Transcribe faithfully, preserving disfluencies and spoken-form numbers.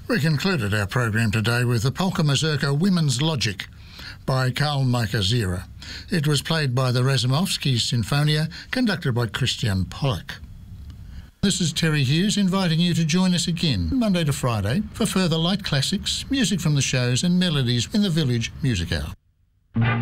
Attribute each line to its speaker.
Speaker 1: We concluded our program today with the Polka Mazurka Women's Logic by Karl Mike-Zira. It was played by the Razumovsky Sinfonia, conducted by Christian Pollack. This is Terry Hughes inviting you to join us again Monday to Friday for further light classics, music from the shows and melodies in the Village Music Hour.